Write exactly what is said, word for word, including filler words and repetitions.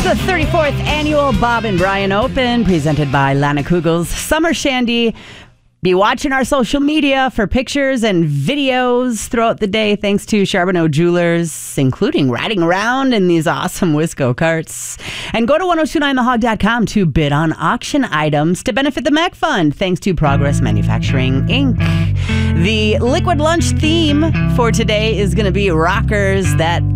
the thirty-fourth Annual Bob and Brian Open, presented by Lana Kugel's Summer Shandy. Be watching our social media for pictures and videos throughout the day, thanks to Charbonneau Jewelers, including riding around in these awesome Wisco carts. And go to ten twenty-nine the hog dot com to bid on auction items to benefit the M A C Fund, thanks to Progress Manufacturing, Incorporated. The Liquid Lunch theme for today is going to be rockers that